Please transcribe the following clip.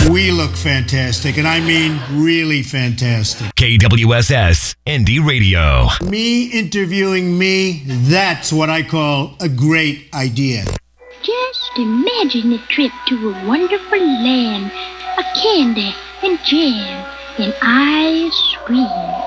We look fantastic, and I mean really fantastic. KWSS Indie Radio. Me interviewing me, that's what I call a great idea. Just imagine a trip to a wonderful land, a candy and jam and ice cream.